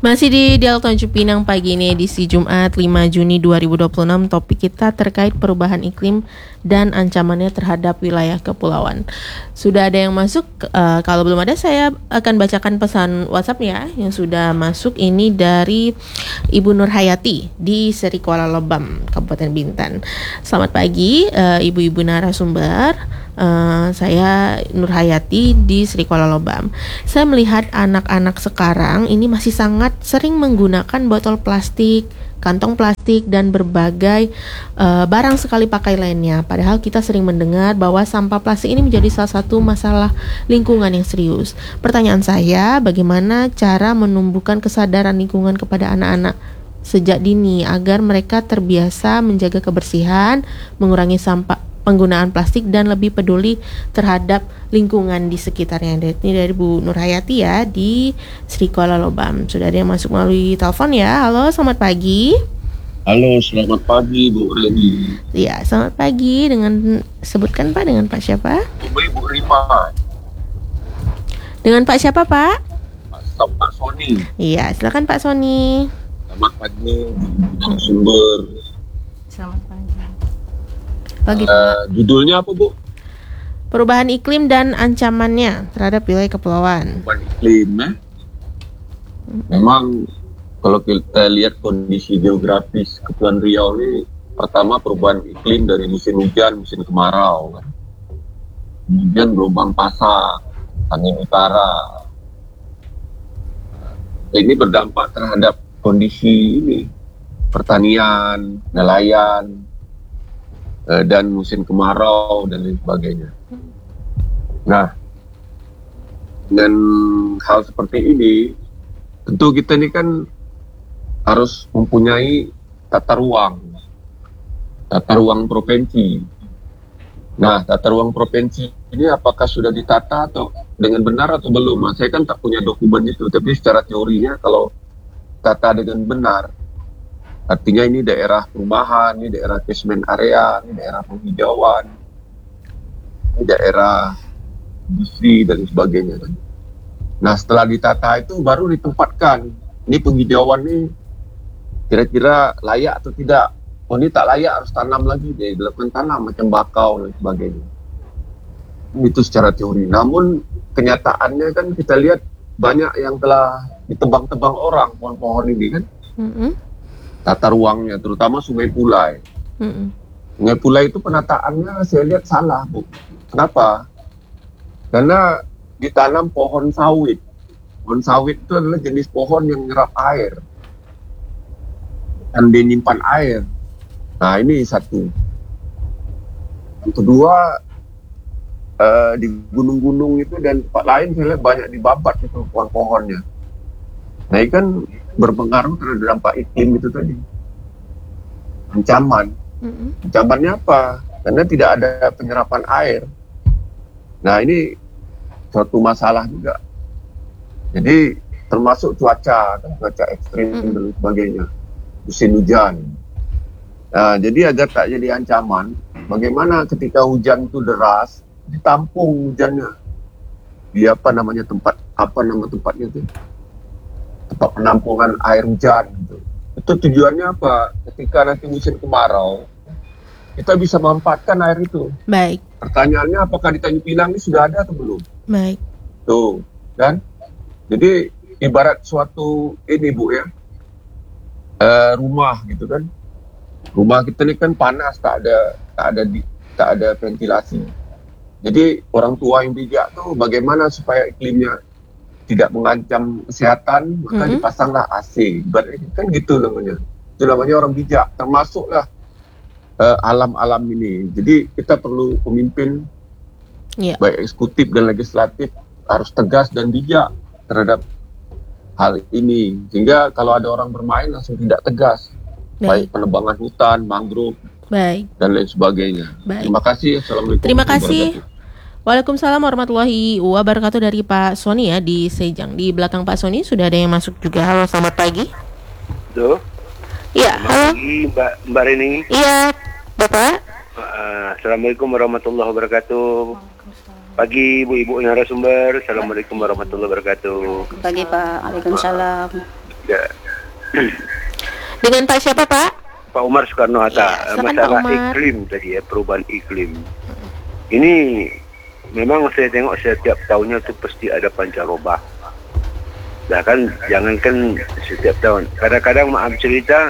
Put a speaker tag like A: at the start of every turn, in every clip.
A: Masih di Dialog Tanjung Pinang pagi ini edisi Jumat 5 Juni 2026. Topik kita terkait perubahan iklim dan ancamannya terhadap wilayah kepulauan. Sudah ada yang masuk, kalau belum ada saya akan bacakan pesan WhatsApp ya yang sudah masuk. Ini dari Ibu Nur Hayati di Seri Kuala Lebam, Kabupaten Bintan. Selamat pagi ibu-ibu narasumber. Saya Nur Hayati di Seri Kuala Lebam. Saya melihat anak-anak sekarang ini masih sangat sering menggunakan botol plastik, kantong plastik, dan berbagai barang sekali pakai lainnya. Padahal kita sering mendengar bahwa sampah plastik ini menjadi salah satu masalah lingkungan yang serius. Pertanyaan saya, bagaimana cara menumbuhkan kesadaran lingkungan kepada anak-anak sejak dini agar mereka terbiasa menjaga kebersihan, mengurangi penggunaan plastik, dan lebih peduli terhadap lingkungan di sekitarnya. Ini dari Bu Nur Hayati ya di Seri Kuala Lebam. Sudah ada yang masuk melalui telepon ya. Halo, selamat pagi.
B: Halo, selamat pagi Bu Reni.
A: Ya, selamat pagi. Sebutkan Pak, dengan Pak siapa?
B: Ibu Rima.
A: Dengan Pak siapa Pak?
B: Pak Sony.
A: Iya, silakan Pak Sony.
B: Selamat pagi, sumber.
A: Selamat pagi.
B: Judulnya apa Bu?
A: Perubahan iklim dan ancamannya terhadap wilayah kepulauan.
B: Perubahan iklim Memang kalau kita lihat kondisi geografis Kepulauan Riau ini, pertama perubahan iklim dari musim hujan, musim kemarau kan. Kemudian gelombang pasang, angin utara. Ini berdampak terhadap kondisi ini, pertanian, nelayan, dan musim kemarau dan lain sebagainya. Nah, dengan hal seperti ini, tentu kita ini kan harus mempunyai tata ruang provinsi. Nah, tata ruang provinsi ini apakah sudah ditata atau dengan benar atau belum? Nah, saya kan tak punya dokumen itu, tapi secara teorinya kalau tata dengan benar, artinya ini daerah perumahan, ini daerah catchment area, ini daerah penghijauan, ini daerah industri dan sebagainya. Nah, setelah ditata itu baru ditempatkan. Ini penghijauan ini kira-kira layak atau tidak. Oh, ini tak layak, harus tanam lagi, jadi dilakukan tanam macam bakau dan sebagainya. Itu secara teori. Namun kenyataannya kan kita lihat banyak yang telah ditebang-tebang orang pohon-pohon ini kan. Tata ruangnya, terutama Sungai Pulai. Sungai Pulai itu penataannya saya lihat salah, Bu. Kenapa? Karena ditanam pohon sawit. Pohon sawit itu adalah jenis pohon yang menyerap air dan dia nyimpan air. Nah, ini satu. Yang kedua, di gunung-gunung itu dan tempat lain saya lihat banyak dibabat itu pohon-pohonnya. Nah, ini kan berpengaruh terhadap dampak iklim itu tadi. Ancaman. Ancamannya apa? Karena tidak ada penyerapan air. Nah, ini suatu masalah juga. Jadi termasuk cuaca ekstrim dan sebagainya. Musim hujan. Nah, jadi agar tak jadi ancaman, bagaimana ketika hujan itu deras, ditampung hujannya. Di nama tempatnya itu? Tempat penampungan air hujan gitu. Itu tujuannya apa? Ketika nanti musim kemarau, kita bisa memanfaatkan air itu.
A: Baik.
B: Pertanyaannya, apakah di Tanjung Pinang ini sudah ada atau belum?
A: Baik.
B: Tuh, kan? Jadi ibarat suatu ini Bu ya, rumah gitu kan. Rumah kita ini kan panas, tak ada ventilasi. Jadi orang tua yang bijak tuh bagaimana supaya iklimnya tidak mengancam kesehatan, maka dipasanglah AC. Kan gitu namanya. Itu namanya orang bijak, termasuklah alam-alam ini. Jadi kita perlu pemimpin, baik eksekutif dan legislatif, harus tegas dan bijak terhadap hal ini. Sehingga kalau ada orang bermain langsung tidak tegas. Baik penebangan hutan, mangrove, dan lain sebagainya. Terima kasih. Assalamualaikum.
A: Terima kasih. Waalaikumsalam warahmatullahi wabarakatuh dari Pak Sony ya di Sejang. Di belakang Pak Sony sudah ada yang masuk juga. Halo, selamat pagi.
C: Halo.
A: Iya, halo.
C: Pagi, Mbak Reni.
A: Iya, Bapak.
C: Assalamualaikum warahmatullahi wabarakatuh. Pagi ibu-ibu narasumber. Assalamualaikum warahmatullahi wabarakatuh.
D: Pagi Pak. Waalaikumsalam.
C: Ya,
A: Dengan Pak siapa, Pak?
C: Pak Umar Soekarno-Hatta.
A: Ya, silakan,
C: Masalah
A: Pak Umar.
C: iklim tadi ya, perubahan iklim. Ini memang saya tengok setiap tahunnya itu pasti ada pancaroba. Bahkan jangankan setiap tahun. Kadang-kadang maaf cerita,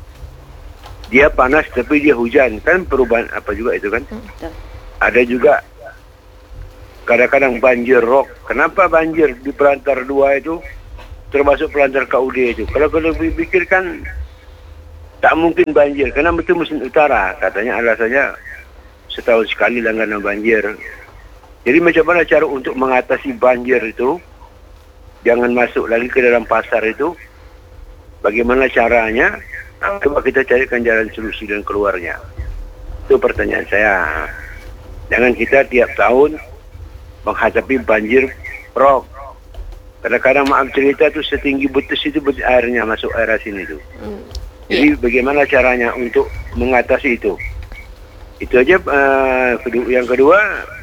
C: dia panas tapi dia hujan. Kan perubahan apa juga itu kan? Ada juga kadang-kadang banjir rob. Kenapa banjir di Pelantar 2 itu termasuk Pelantar KUD itu? Kalau dipikirkan tak mungkin banjir karena betul musim utara. Katanya alasannya setahun sekali langganan banjir. Jadi macam mana cara untuk mengatasi banjir itu? Jangan masuk lagi ke dalam pasar itu. Bagaimana caranya? Coba kita carikan jalan solusi dan keluarnya. Itu pertanyaan saya. Jangan kita tiap tahun menghadapi banjir rob. Kadang-kadang maaf cerita itu setinggi betis itu airnya masuk area sini itu. Jadi bagaimana caranya untuk mengatasi itu? Itu aja. Yang kedua,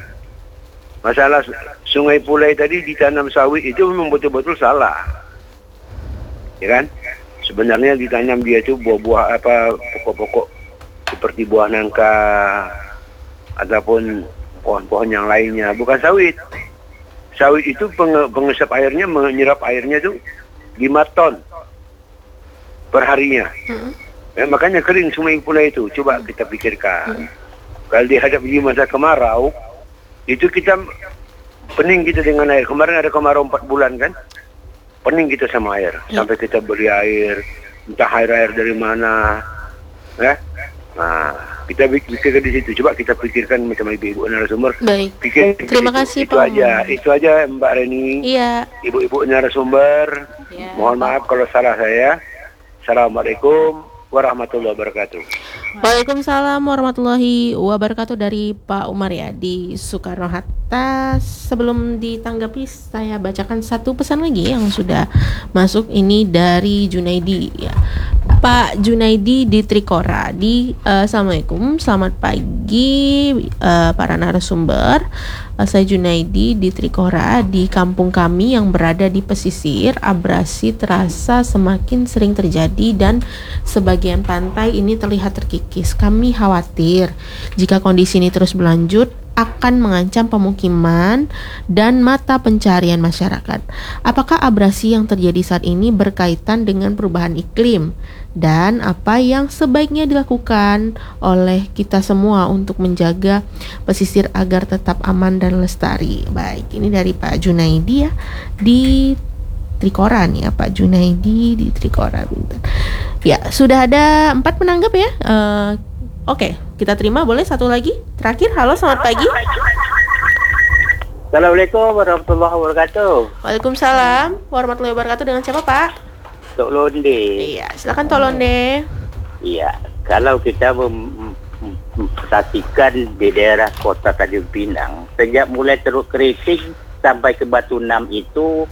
C: masalah Sungai Pulai tadi ditanam sawit itu memang betul-betul salah. Ya kan? Sebenarnya ditanam dia itu buah-buah apa pokok-pokok seperti buah nangka ataupun pohon-pohon yang lainnya, bukan sawit. Sawit itu pengesap airnya, menyerap airnya itu 5 ton per harinya. Makanya kering Sungai Pulai itu. Coba kita pikirkan. Kalau dihadapi masa kemarau, itu kita pening kita dengan air. Kemarin ada kemarau 4 bulan kan? Pening kita sama air. Sampai kita beli air, entah air dari mana. Ya? Nah, kita pikirkan di situ. Coba kita pikirkan macam ibu-ibu narasumber.
A: Baik. Terima kasih
C: Pak.
A: Pak.
C: Itu aja Mbak Reni.
A: Iya.
C: Ibu-ibu narasumber.
A: Ya.
C: Mohon maaf kalau salah saya. Assalamualaikum warahmatullahi wabarakatuh.
A: Waalaikumsalam warahmatullahi wabarakatuh dari Pak Umar ya di Soekarno-Hatta. Sebelum ditanggapi, saya bacakan satu pesan lagi yang sudah masuk, ini dari Junaidi ya. Pak Junaidi di Trikora Assalamualaikum, selamat pagi para narasumber. Saya Junaidi di Trikora. Di kampung kami yang berada di pesisir, abrasi terasa semakin sering terjadi dan sebagian pantai ini terlihat terkikis. Kami khawatir jika kondisi ini terus berlanjut akan mengancam pemukiman dan mata pencarian masyarakat. Apakah abrasi yang terjadi saat ini berkaitan dengan perubahan iklim? Dan apa yang sebaiknya dilakukan oleh kita semua untuk menjaga pesisir agar tetap aman dan lestari? Baik, ini dari Pak Junaidi ya di Trikora nih ya, Pak Junaidi di Trikora. Ya, sudah ada 4 penanggap ya. Oke, kita terima. Boleh satu lagi terakhir. Halo, selamat pagi.
D: Assalamualaikum warahmatullahi wabarakatuh.
A: Waalaikumsalam warahmatullahi wabarakatuh. Dengan siapa Pak?
D: Tok Londe.
A: Iya, silakan Tok Londe.
D: Iya, kalau kita memperhatikan di daerah kota Tanjung Pinang, sejak mulai Teluk Keriting sampai ke Batu Enam itu,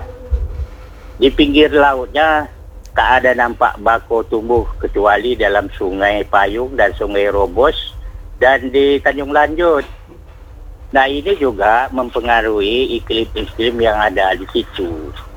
D: di pinggir lautnya tak ada nampak bako tumbuh kecuali dalam Sungai Payung dan Sungai Robos dan di Tanjung Lanjut. Nah, ini juga mempengaruhi iklim-iklim yang ada di situ.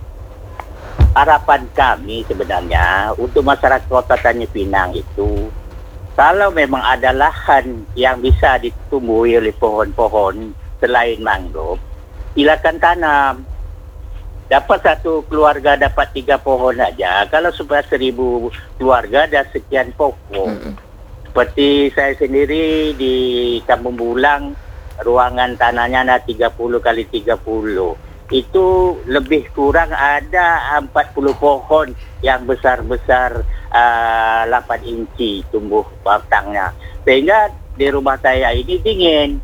D: Harapan kami sebenarnya untuk masyarakat kota Tanjung Pinang itu, kalau memang ada lahan yang bisa ditumbuhi oleh pohon-pohon selain mangrove, silakan tanam. Dapat satu keluarga dapat 3 pohon aja. Kalau supaya 1000 keluarga dan sekian pokok. Seperti saya sendiri di Kampung Bulang, ruangan tanahnya ada 30 kali 30. Itu lebih kurang ada 40 pohon yang besar-besar 8 inci tumbuh batangnya. Sehingga di rumah saya ini dingin.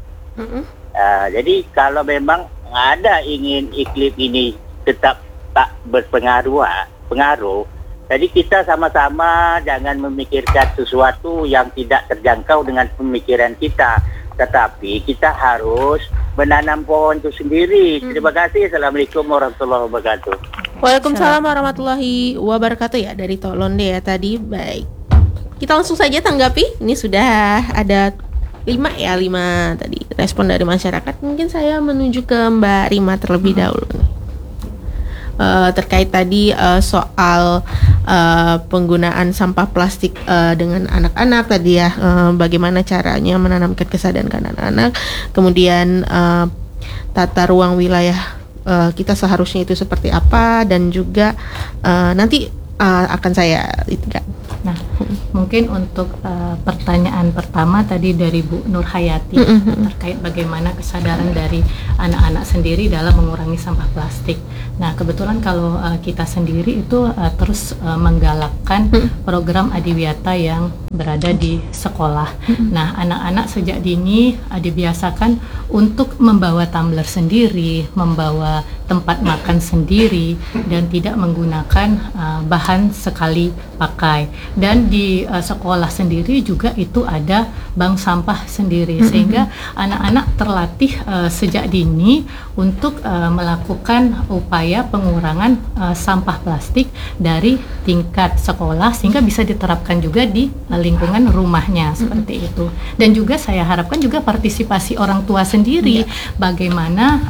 D: Jadi kalau memang ada ingin iklim ini tetap tak berpengaruh, jadi kita sama-sama jangan memikirkan sesuatu yang tidak terjangkau dengan pemikiran kita. Tetapi kita harus menanam pohon itu sendiri. Terima kasih. Assalamualaikum warahmatullahi wabarakatuh.
A: Waalaikumsalam warahmatullahi wabarakatuh ya dari Tok Londe ya tadi. Baik, kita langsung saja tanggapi. Ini sudah ada 5 tadi respon dari masyarakat. Mungkin saya menuju ke Mbak Rima terlebih dahulu nih. Terkait tadi soal penggunaan sampah plastik dengan anak-anak tadi ya, bagaimana caranya menanamkan kesadaran ke anak-anak, kemudian tata ruang wilayah kita seharusnya itu seperti apa, dan juga nanti akan saya kan.
E: Nah, mungkin untuk pertanyaan pertama tadi dari Bu Nur Hayati terkait bagaimana kesadaran dari anak-anak sendiri dalam mengurangi sampah plastik. Nah, kebetulan kalau kita sendiri itu terus menggalakkan program Adiwiyata yang berada di sekolah. Nah, anak-anak sejak dini dibiasakan untuk membawa tumbler sendiri, membawa tempat makan sendiri, dan tidak menggunakan bahan sekali pakai. Dan di sekolah sendiri juga itu ada bank sampah sendiri, sehingga anak-anak terlatih sejak dini untuk melakukan upaya pengurangan sampah plastik dari tingkat sekolah, sehingga bisa diterapkan juga di lingkungan rumahnya seperti itu. Dan juga saya harapkan juga partisipasi orang tua sendiri, bagaimana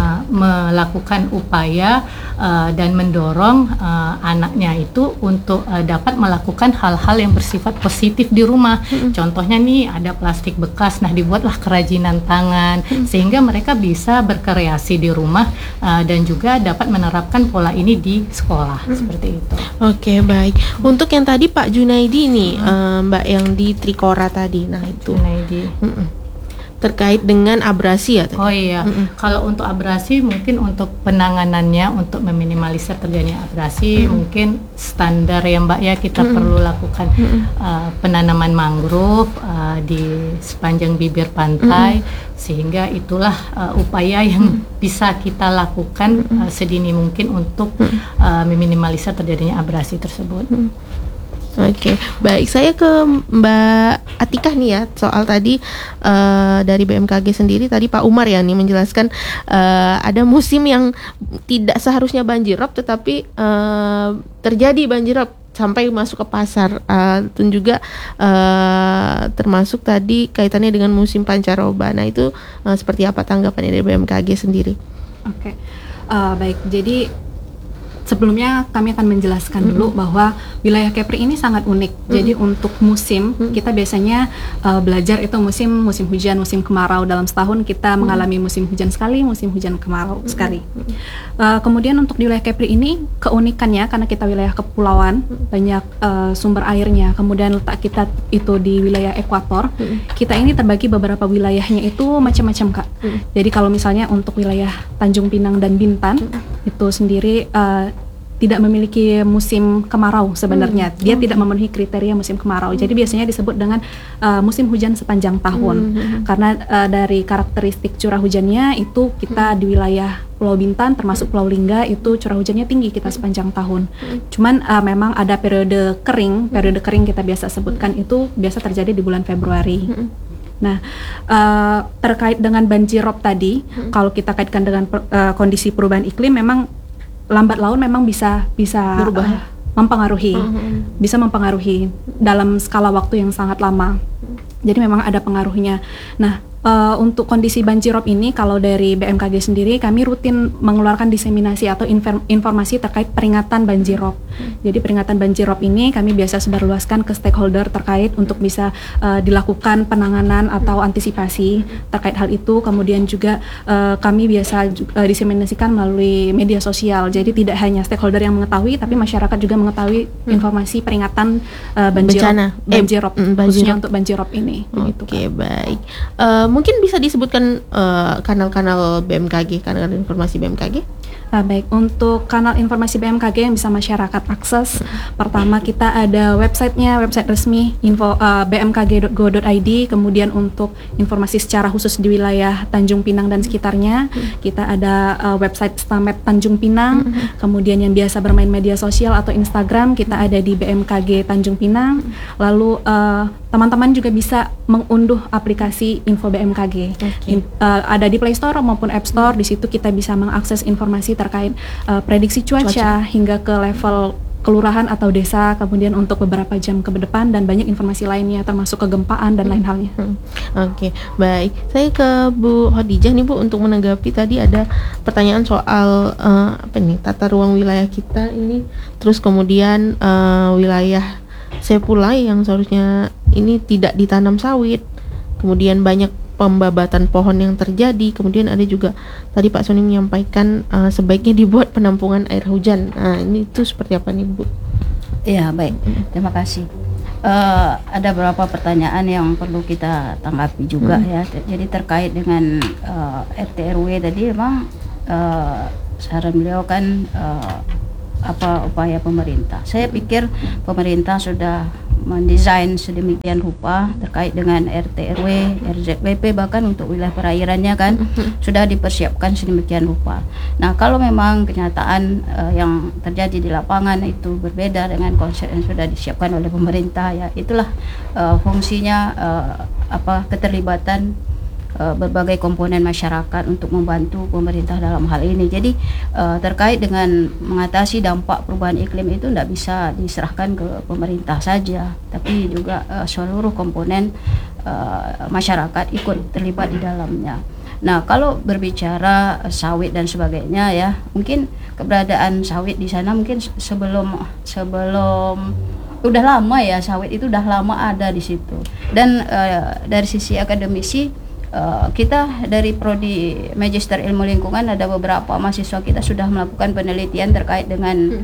E: melakukan upaya dan mendorong anaknya itu untuk dapat melakukan hal-hal yang bersifat positif di rumah. Contohnya nih, ada plastik bekas, nah dibuatlah kerajinan tangan sehingga mereka bisa berkreasi di rumah dan juga dapat menerapkan pola ini di sekolah seperti itu.
A: Oke, baik. Untuk yang tadi Pak Junaidi nih, Mbak yang di Trikora tadi, nah itu
E: Junaidi.
A: Terkait dengan abrasi ya tadi.
E: Oh iya, kalau untuk abrasi mungkin untuk penanganannya, untuk meminimalisir terjadinya abrasi, mungkin standar ya Mbak ya, kita perlu lakukan penanaman mangrove di sepanjang bibir pantai, sehingga itulah upaya yang bisa kita lakukan sedini mungkin untuk meminimalisir terjadinya abrasi tersebut.
A: Oke, baik. Saya ke Mbak Atikah nih ya, soal tadi dari BMKG sendiri tadi Pak Umar ya nih menjelaskan ada musim yang tidak seharusnya banjirop tetapi terjadi banjirop sampai masuk ke pasar, dan juga termasuk tadi kaitannya dengan musim pancaroba. Nah itu seperti apa tanggapannya dari BMKG sendiri?
F: Oke, baik. Jadi sebelumnya kami akan menjelaskan dulu bahwa wilayah Kepri ini sangat unik. Jadi untuk musim kita biasanya belajar itu musim hujan, musim kemarau. Dalam setahun kita mengalami musim hujan sekali, musim hujan kemarau sekali. Kemudian untuk di wilayah Kepri ini keunikannya karena kita wilayah kepulauan, banyak sumber airnya. Kemudian letak kita itu di wilayah ekuator. Kita ini terbagi beberapa wilayahnya itu macam-macam Kak. Jadi kalau misalnya untuk wilayah Tanjung Pinang dan Bintan itu sendiri tidak memiliki musim kemarau sebenarnya. Dia tidak memenuhi kriteria musim kemarau. Jadi biasanya disebut dengan musim hujan sepanjang tahun. Karena dari karakteristik curah hujannya itu kita di wilayah Pulau Bintan termasuk Pulau Lingga itu curah hujannya tinggi kita sepanjang tahun. Cuman memang ada periode kering kita biasa sebutkan itu biasa terjadi di bulan Februari. Nah, terkait dengan banjirop tadi, kalau kita kaitkan dengan kondisi perubahan iklim, memang lambat laun memang bisa mempengaruhi, bisa mempengaruhi dalam skala waktu yang sangat lama. Jadi memang ada pengaruhnya. Nah, untuk kondisi banjirop ini kalau dari BMKG sendiri kami rutin mengeluarkan diseminasi atau informasi terkait peringatan banjirop. Jadi peringatan banjirop ini kami biasa sebarluaskan ke stakeholder terkait untuk bisa dilakukan penanganan atau antisipasi terkait hal itu. Kemudian juga kami biasa diseminasikan melalui media sosial. Jadi tidak hanya stakeholder yang mengetahui, tapi masyarakat juga mengetahui informasi peringatan banjirop, khususnya untuk banjirop ini.
A: Oke, baik. Mungkin bisa disebutkan kanal-kanal BMKG, kanal informasi BMKG?
F: Baik, untuk kanal informasi BMKG yang bisa masyarakat akses, pertama kita ada website resmi bmkg.go.id. Kemudian untuk informasi secara khusus di wilayah Tanjung Pinang dan sekitarnya, kita ada website Stamet Tanjung Pinang. Kemudian yang biasa bermain media sosial atau Instagram, kita ada di BMKG Tanjung Pinang. Lalu teman-teman juga bisa mengunduh aplikasi Info BMKG. Ada di Play Store maupun App Store. Di situ kita bisa mengakses informasi terkait prediksi cuaca hingga ke level kelurahan atau desa, kemudian untuk beberapa jam ke depan, dan banyak informasi lainnya termasuk kegempaan dan lain halnya.
A: Oke, baik. Saya ke Bu Khadijah nih Bu, untuk menanggapi tadi ada pertanyaan soal tata ruang wilayah kita ini, terus kemudian wilayah Sepulai yang seharusnya ini tidak ditanam sawit, kemudian banyak pembabatan pohon yang terjadi, kemudian ada juga tadi Pak Sony menyampaikan sebaiknya dibuat penampungan air hujan. Nah, ini itu seperti apa nih Bu?
G: Iya, baik. Terima kasih. Ada beberapa pertanyaan yang perlu kita tanggapi juga ya. Jadi terkait dengan RT RW tadi, memang saran beliau kan apa upaya pemerintah. Saya pikir pemerintah sudah mendesain sedemikian rupa terkait dengan RT RW, RZBP, bahkan untuk wilayah perairannya kan sudah dipersiapkan sedemikian rupa. Nah, kalau memang kenyataan yang terjadi di lapangan itu berbeda dengan konsep yang sudah disiapkan oleh pemerintah, ya itulah fungsinya keterlibatan berbagai komponen masyarakat untuk membantu pemerintah dalam hal ini. Jadi terkait dengan mengatasi dampak perubahan iklim itu tidak bisa diserahkan ke pemerintah saja, tapi juga seluruh komponen masyarakat ikut terlibat di dalamnya. Nah, kalau berbicara sawit dan sebagainya ya, mungkin keberadaan sawit di sana mungkin sebelum udah lama ya, sawit itu udah lama ada di situ. Dan dari sisi akademisi, kita dari Prodi Magister Ilmu Lingkungan ada beberapa mahasiswa kita sudah melakukan penelitian terkait dengan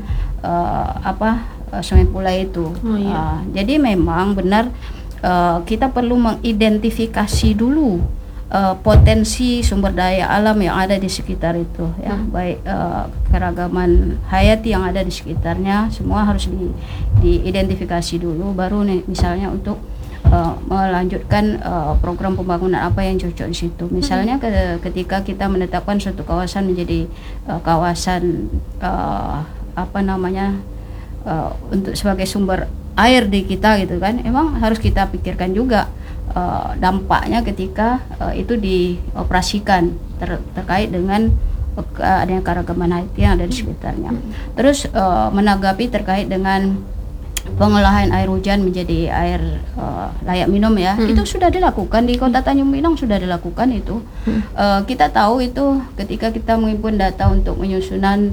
G: Sungai Pulai itu. Jadi memang benar kita perlu mengidentifikasi dulu potensi sumber daya alam yang ada di sekitar itu, ya, baik keragaman hayati yang ada di sekitarnya, semua harus diidentifikasi dulu, baru nih misalnya untuk melanjutkan program pembangunan apa yang cocok di situ. Misalnya ketika kita menetapkan suatu kawasan menjadi kawasan untuk sebagai sumber air di kita gitu kan, emang harus kita pikirkan juga dampaknya ketika itu dioperasikan terkait dengan adanya keragaman hayati yang ada di sekitarnya. Terus menanggapi terkait dengan pengolahan air hujan menjadi air layak minum ya, itu sudah dilakukan di Kota Tanjung Pinang, sudah dilakukan itu. Kita tahu itu ketika kita menghimpun data untuk menyusunan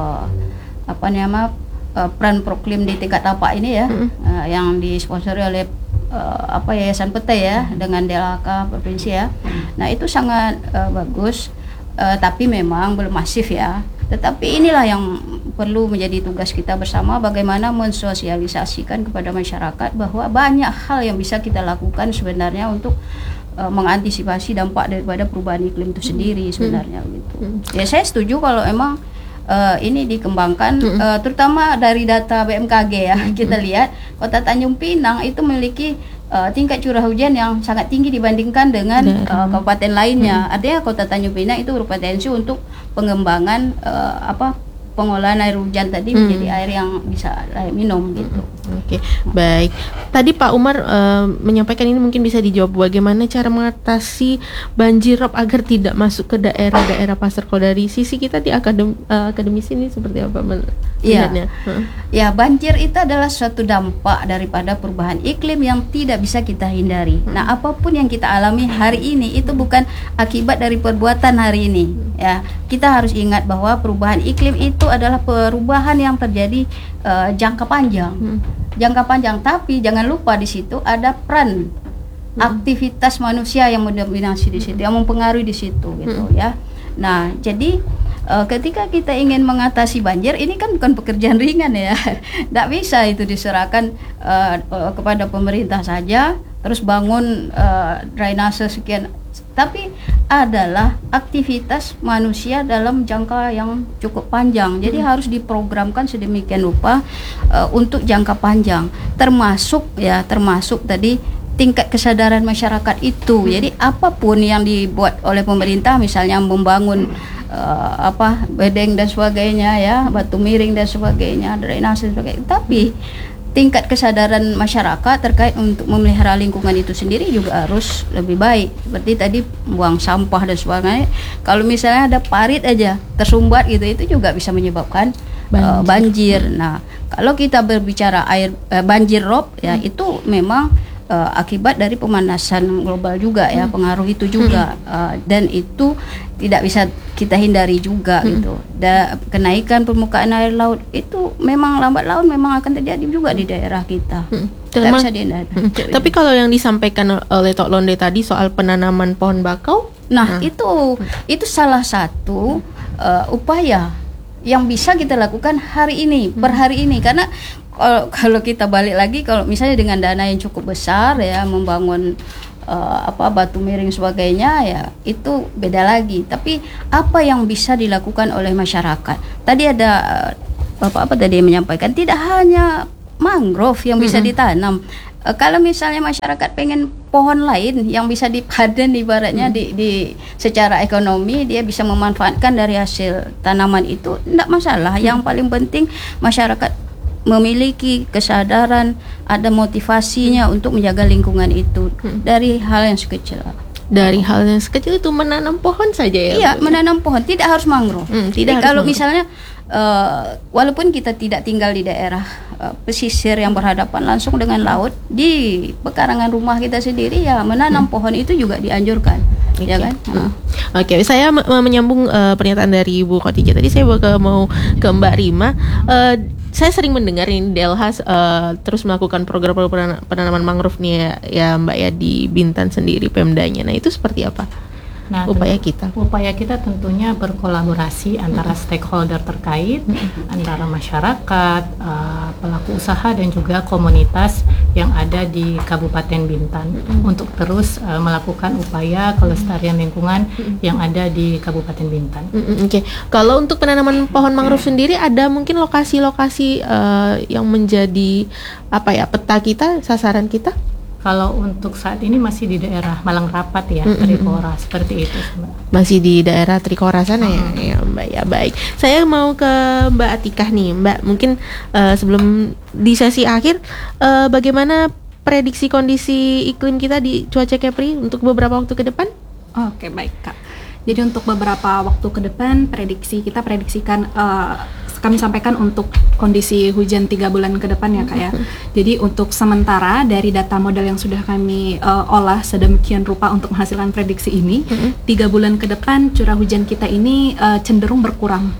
G: peran proklim di tingkat tapak ini ya, yang disponsori oleh Yayasan Petai ya dengan DLHK provinsi ya. Nah, itu sangat bagus, tapi memang belum masif ya. Tetapi inilah yang perlu menjadi tugas kita bersama, bagaimana mensosialisasikan kepada masyarakat bahwa banyak hal yang bisa kita lakukan sebenarnya untuk mengantisipasi dampak daripada perubahan iklim itu sendiri sebenarnya gitu. Ya, saya setuju kalau emang ini dikembangkan, terutama dari data BMKG ya. Kita lihat Kota Tanjung Pinang itu memiliki tingkat curah hujan yang sangat tinggi dibandingkan dengan kabupaten lainnya. Artinya Kota Tanjung Pinang itu berpotensi untuk pengembangan pengolahan air hujan tadi menjadi air yang bisa layak minum gitu.
A: Oke, baik. Tadi Pak Umar menyampaikan, ini mungkin bisa dijawab, bagaimana cara mengatasi banjir rob agar tidak masuk ke daerah-daerah pasar. Kalau dari sisi kita di akademisi ini seperti apa melihatnya?
G: Ya, banjir itu adalah suatu dampak daripada perubahan iklim yang tidak bisa kita hindari. Nah, apapun yang kita alami hari ini itu bukan akibat dari perbuatan hari ini. Ya, kita harus ingat bahwa perubahan iklim itu adalah perubahan yang terjadi jangka panjang. Jangka panjang, tapi jangan lupa di situ ada peran aktivitas manusia yang mendominasi di situ, yang mempengaruhi di situ gitu ya. Nah, jadi ketika kita ingin mengatasi banjir, ini kan bukan pekerjaan ringan ya. Tidak bisa itu diserahkan kepada pemerintah saja, terus bangun drainase sekian. Tapi adalah aktivitas manusia dalam jangka yang cukup panjang. Jadi harus diprogramkan sedemikian rupa untuk jangka panjang. Termasuk tadi tingkat kesadaran masyarakat itu. Jadi apapun yang dibuat oleh pemerintah, misalnya membangun bedeng dan sebagainya ya, batu miring dan sebagainya, drainase dan sebagainya. Tapi tingkat kesadaran masyarakat terkait untuk memelihara lingkungan itu sendiri juga harus lebih baik. Seperti tadi buang sampah dan sebagainya. Kalau misalnya ada parit aja tersumbat gitu, itu juga bisa menyebabkan banjir. Nah, kalau kita berbicara banjir rob ya itu memang akibat dari pemanasan global juga ya, pengaruh itu juga dan itu tidak bisa kita hindari juga gitu. Kenaikan permukaan air laut itu memang lambat laun memang akan terjadi juga di daerah kita. Tidak bisa dihindari.
A: Tapi kalau yang disampaikan oleh Tok Londe tadi soal penanaman pohon bakau,
G: itu salah satu upaya yang bisa kita lakukan hari ini, per hari ini, karena kalau kita balik lagi, kalau misalnya dengan dana yang cukup besar ya membangun batu miring sebagainya ya itu beda lagi. Tapi apa yang bisa dilakukan oleh masyarakat? Tadi ada Bapak tadi yang menyampaikan tidak hanya mangrove yang bisa ditanam. Kalau misalnya masyarakat pengen pohon lain yang bisa dipaden ibaratnya di secara ekonomi, dia bisa memanfaatkan dari hasil tanaman itu, tidak masalah. Yang paling penting masyarakat memiliki kesadaran, ada motivasinya untuk menjaga lingkungan itu dari hal yang sekecil.
A: Dari hal yang sekecil itu menanam pohon saja ya?
G: Iya, menanam pohon, tidak harus mangrove. Kalau misalnya walaupun kita tidak tinggal di daerah pesisir yang berhadapan langsung dengan laut, di pekarangan rumah kita sendiri ya menanam pohon itu juga dianjurkan. Ya kan?
A: Oke, saya menyambung pernyataan dari Bu Khadijah tadi. Saya mau ke Mbak Rima. Saya sering mendengar ini DLH terus melakukan program penanaman mangrove nih ya Mbak ya di Bintan sendiri Pemdanya. Nah itu seperti apa?
E: Nah,
A: upaya kita
E: tentunya berkolaborasi antara stakeholder terkait, antara masyarakat, pelaku usaha dan juga komunitas yang ada di Kabupaten Bintan untuk terus melakukan upaya kelestarian lingkungan yang ada di Kabupaten Bintan.
A: Oke. Kalau untuk penanaman pohon mangrove sendiri ada mungkin lokasi-lokasi yang menjadi peta kita, sasaran kita?
E: Kalau untuk saat ini masih di daerah Malang Rapat ya, Trikora, seperti itu Mbak.
A: Masih di daerah Trikora sana ya Mbak ya. Baik, saya mau ke Mbak Atikah nih Mbak. Mungkin sebelum di sesi akhir, bagaimana prediksi kondisi iklim kita di Cuaca Kepri untuk beberapa waktu ke depan?
F: Oke, baik Kak. Jadi untuk beberapa waktu ke depan kita prediksikan kami sampaikan untuk kondisi hujan 3 bulan ke depan ya Kak ya. Jadi untuk sementara dari data model yang sudah kami olah sedemikian rupa untuk menghasilkan prediksi ini, 3 bulan ke depan curah hujan kita ini cenderung berkurang.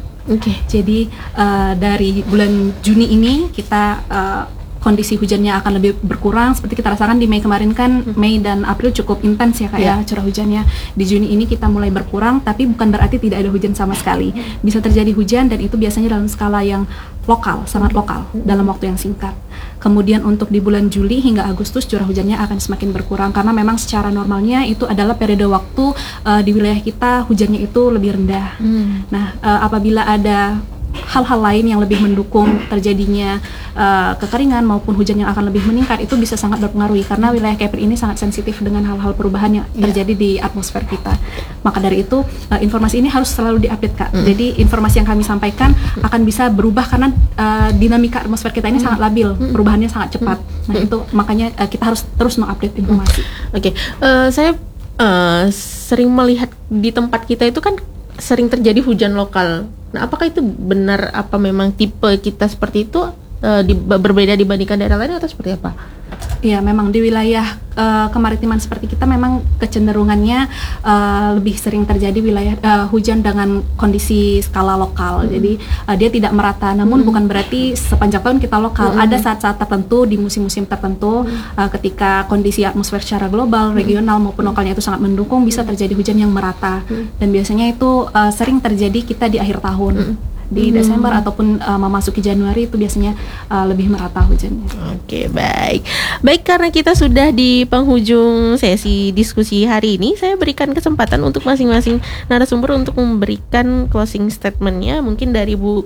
F: Jadi dari bulan Juni ini kita kondisi hujannya akan lebih berkurang. Seperti kita rasakan di Mei kemarin kan, Mei dan April cukup intens ya Kak ya curah hujannya. Di Juni ini kita mulai berkurang, tapi bukan berarti tidak ada hujan sama sekali. Bisa terjadi hujan dan itu biasanya dalam skala yang lokal, sangat lokal dalam waktu yang singkat. Kemudian untuk di bulan Juli hingga Agustus curah hujannya akan semakin berkurang karena memang secara normalnya itu adalah periode waktu di wilayah kita hujannya itu lebih rendah. Nah, apabila ada hal-hal lain yang lebih mendukung terjadinya kekeringan maupun hujan yang akan lebih meningkat, itu bisa sangat berpengaruh karena wilayah Kepri ini sangat sensitif dengan hal-hal perubahan yang terjadi di atmosfer kita. Maka dari itu informasi ini harus selalu diupdate Kak. Jadi informasi yang kami sampaikan akan bisa berubah karena dinamika atmosfer kita ini sangat labil, perubahannya sangat cepat. Nah itu makanya kita harus terus mengupdate informasi.
A: Saya sering melihat di tempat kita itu kan sering terjadi hujan lokal. Nah, apakah itu benar? Apa memang tipe kita seperti itu berbeda dibandingkan daerah lain atau seperti apa?
F: Iya, memang di wilayah kemaritiman seperti kita memang kecenderungannya lebih sering terjadi wilayah hujan dengan kondisi skala lokal. Jadi dia tidak merata. Namun bukan berarti sepanjang tahun kita lokal. Ada saat-saat tertentu di musim-musim tertentu ketika kondisi atmosfer secara global, regional maupun lokalnya itu sangat mendukung, bisa terjadi hujan yang merata. Dan biasanya itu sering terjadi kita di akhir tahun. Di Desember ataupun memasuki Januari itu biasanya lebih merata hujannya.
A: Oke, baik. Baik, karena kita sudah di penghujung sesi diskusi hari ini, saya berikan kesempatan untuk masing-masing narasumber untuk memberikan closing statement-nya. Mungkin dari Bu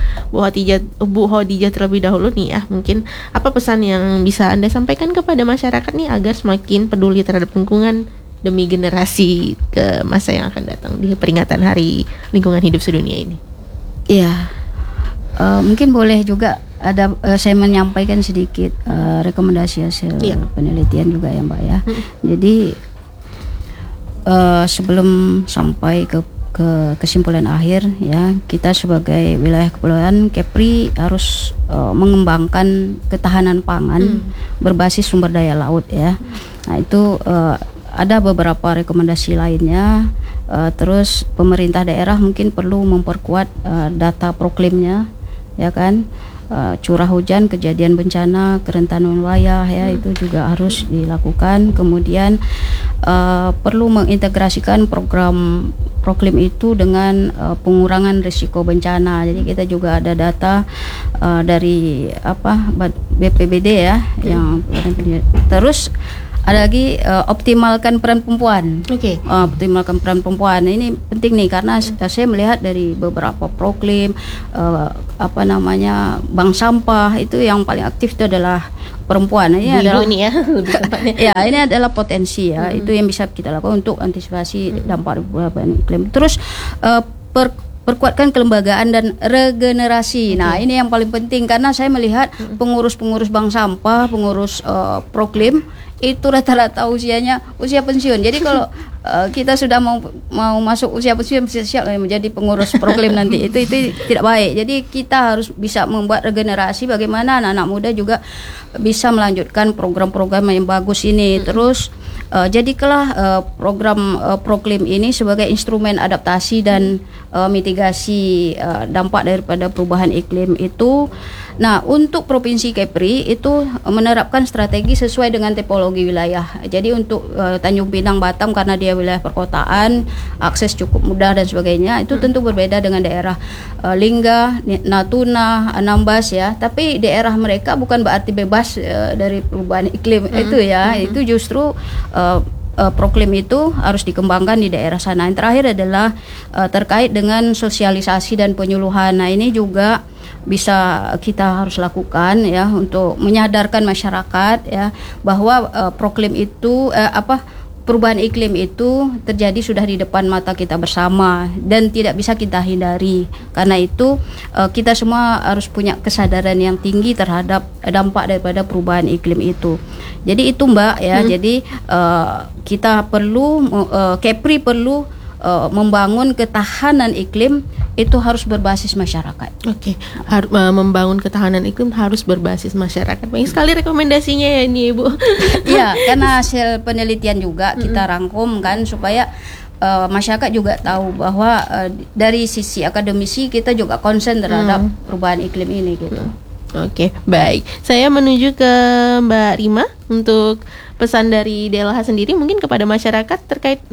A: Khadijah terlebih dahulu nih ya. Mungkin apa pesan yang bisa Anda sampaikan kepada masyarakat nih agar semakin peduli terhadap lingkungan demi generasi ke masa yang akan datang di peringatan Hari Lingkungan Hidup Sedunia ini?
G: Ya, mungkin boleh juga ada saya menyampaikan sedikit rekomendasi hasil penelitian juga ya Mbak ya. Jadi sebelum sampai ke ke kesimpulan akhir ya, kita sebagai wilayah kepulauan Kepri harus mengembangkan ketahanan pangan berbasis sumber daya laut ya. Nah itu ada beberapa rekomendasi lainnya. Terus pemerintah daerah mungkin perlu memperkuat data proklimnya ya kan. Curah hujan, kejadian bencana, kerentanan wilayah ya itu juga harus dilakukan. Kemudian perlu mengintegrasikan program proklim itu dengan pengurangan risiko bencana. Jadi kita juga ada data dari BPBD ya yang terus ada lagi optimalkan peran perempuan. Optimalkan peran perempuan. Ini penting nih karena saya melihat dari beberapa proklim bank sampah itu yang paling aktif itu adalah perempuan. Ini adalah
A: ini ya lebih tepatnya.
G: Ya, ini adalah potensi ya. Itu yang bisa kita lakukan untuk antisipasi dampak perubahan iklim. Terus perkuatkan kelembagaan dan regenerasi. Nah, ini yang paling penting karena saya melihat pengurus-pengurus bank sampah, pengurus proklim itu rata-rata usia pensiun. Jadi kalau kita sudah mau masuk usia pensiun siap menjadi pengurus proklim nanti itu tidak baik. Jadi kita harus bisa membuat regenerasi bagaimana anak-anak muda juga bisa melanjutkan program-program yang bagus ini. Terus jadikanlah program proklim ini sebagai instrumen adaptasi dan mitigasi dampak daripada perubahan iklim itu. Nah, untuk Provinsi Kepri itu menerapkan strategi sesuai dengan tipologi wilayah. Jadi untuk Tanjung Pinang, Batam karena dia wilayah perkotaan, akses cukup mudah dan sebagainya, itu tentu berbeda dengan daerah Lingga, Natuna, Anambas ya. Tapi daerah mereka bukan berarti bebas dari perubahan iklim itu ya. Itu justru proklim itu harus dikembangkan di daerah sana. Yang terakhir adalah terkait dengan sosialisasi dan penyuluhan. Nah, ini juga bisa kita harus lakukan ya untuk menyadarkan masyarakat ya bahwa proklim itu perubahan iklim itu terjadi sudah di depan mata kita bersama dan tidak bisa kita hindari. Karena itu kita semua harus punya kesadaran yang tinggi terhadap dampak daripada perubahan iklim itu. Jadi itu Mbak ya. Jadi kita perlu Kepri perlu membangun ketahanan iklim itu harus berbasis masyarakat.
A: Membangun ketahanan iklim harus berbasis masyarakat. Banyak sekali rekomendasinya ya ini Ibu.
G: Iya, karena hasil penelitian juga kita rangkum kan supaya masyarakat juga tahu bahwa dari sisi akademisi kita juga concern terhadap perubahan iklim ini gitu.
A: Oke, baik. Saya menuju ke Mbak Rima untuk pesan dari DLH sendiri mungkin kepada masyarakat terkait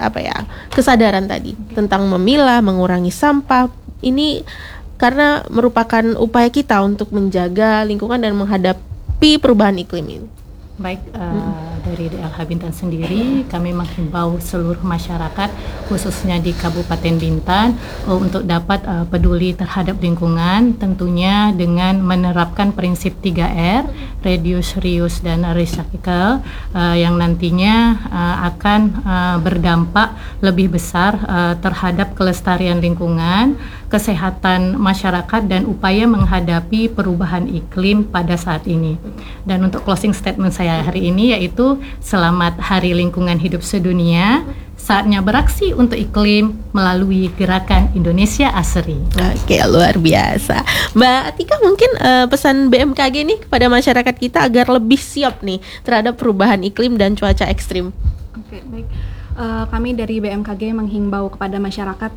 A: kesadaran tadi tentang memilah, mengurangi sampah. Ini karena merupakan upaya kita untuk menjaga lingkungan dan menghadapi perubahan iklim ini.
E: Baik, dari DLH Bintan sendiri kami menghimbau seluruh masyarakat khususnya di Kabupaten Bintan untuk dapat peduli terhadap lingkungan, tentunya dengan menerapkan prinsip 3R, reduce, reuse, dan recycle yang nantinya akan berdampak lebih besar terhadap kelestarian lingkungan, kesehatan masyarakat, dan upaya menghadapi perubahan iklim pada saat ini. Dan untuk closing statement saya hari ini yaitu selamat Hari Lingkungan Hidup Sedunia. Saatnya beraksi untuk iklim melalui gerakan Indonesia Asri.
A: Oke, luar biasa. Mbak Atika mungkin pesan BMKG nih kepada masyarakat kita agar lebih siap nih terhadap perubahan iklim dan cuaca ekstrim.
F: Oke, baik. Kami dari BMKG menghimbau kepada masyarakat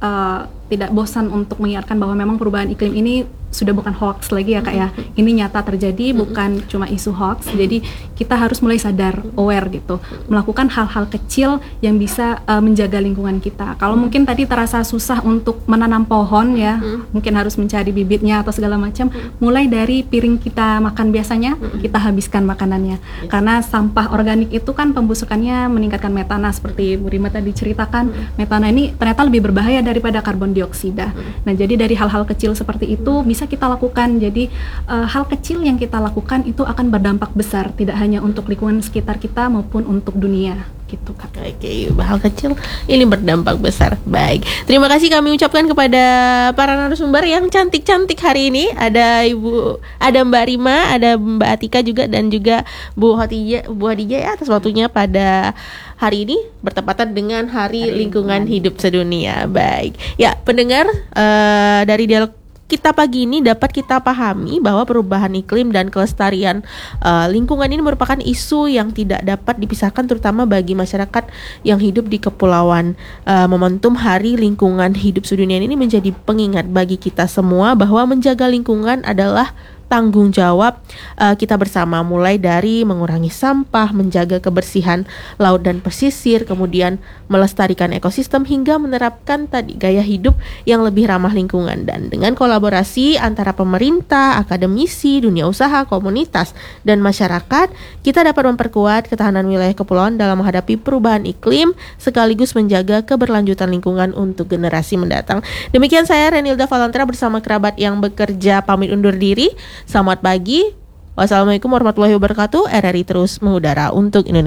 F: tidak bosan untuk mengingatkan bahwa memang perubahan iklim ini sudah bukan hoax lagi ya Kak ya. Ini nyata terjadi, bukan cuma isu hoax. Jadi kita harus mulai sadar, aware gitu, melakukan hal-hal kecil yang bisa menjaga lingkungan kita. Kalau mungkin tadi terasa susah untuk menanam pohon ya, mungkin harus mencari bibitnya atau segala macam. Mulai dari piring kita makan biasanya, kita habiskan makanannya. Karena sampah organik itu kan pembusukannya meningkatkan metana seperti Bu Rima tadi ceritakan. Metana ini ternyata lebih berbahaya daripada karbon dioksida. Nah, jadi dari hal-hal kecil seperti itu bisa kita lakukan. Jadi hal kecil yang kita lakukan itu akan berdampak besar, tidak hanya untuk lingkungan sekitar kita maupun untuk dunia. gitu Kak.
A: Oke, hal kecil ini berdampak besar. Baik, terima kasih kami ucapkan kepada para narasumber yang cantik-cantik hari ini. Ada Mbak Rima, ada Mbak Atika juga, dan juga Bu Hadijah ya, atas waktunya pada hari ini bertepatan dengan Hari Lingkungan Hidup Sedunia. Baik, ya pendengar, dari dialog kita pagi ini dapat kita pahami bahwa perubahan iklim dan kelestarian lingkungan ini merupakan isu yang tidak dapat dipisahkan, terutama bagi masyarakat yang hidup di kepulauan. Momentum Hari Lingkungan Hidup Sedunia ini menjadi pengingat bagi kita semua bahwa menjaga lingkungan adalah tanggung jawab kita bersama, mulai dari mengurangi sampah, menjaga kebersihan laut dan pesisir, kemudian melestarikan ekosistem hingga menerapkan tadi gaya hidup yang lebih ramah lingkungan. Dan dengan kolaborasi antara pemerintah, akademisi, dunia usaha, komunitas, dan masyarakat, kita dapat memperkuat ketahanan wilayah kepulauan dalam menghadapi perubahan iklim sekaligus menjaga keberlanjutan lingkungan untuk generasi mendatang. Demikian saya Renilda Valantra bersama kerabat yang bekerja pamit undur diri. Selamat pagi. Wassalamualaikum warahmatullahi wabarakatuh. RRI terus mengudara untuk Indonesia.